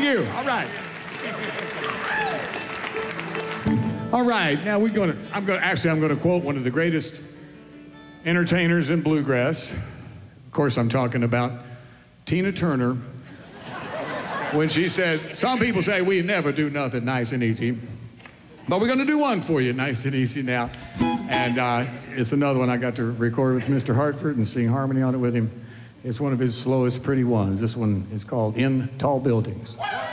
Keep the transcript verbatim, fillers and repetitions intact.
you. All right. All right, now we're gonna, I'm gonna, actually I'm gonna quote one of the greatest entertainers in bluegrass. Of course, I'm talking about Tina Turner. When she said, some people say we never do nothing nice and easy, but we're gonna do one for you, nice and easy now. And uh, it's another one I got to record with Mister Hartford and sing harmony on it with him. It's one of his slowest, pretty ones. This one is called In Tall Buildings.